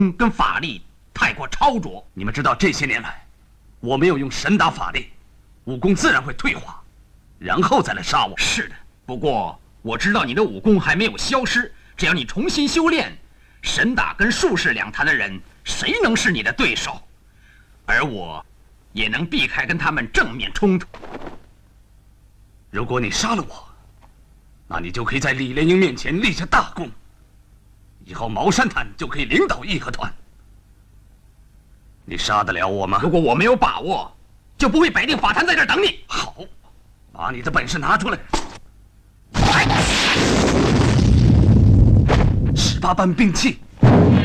跟法力太过超卓。 你们知道这些年来，我没有用神打法力，武功自然会退化，然后再来杀我。 是的，不过我知道你的武功还没有消失，只要你重新修炼，神打跟术士两坛的人，谁能是你的对手？而我，也能避开跟他们正面冲突。 如果你杀了我，那你就可以在李莲英面前立下大功，以后茅山坛就可以领导义和团。你杀得了我吗？ 如果我没有把握，就不会摆定法坛在这儿等你。 好，把你的本事拿出来。18般兵器。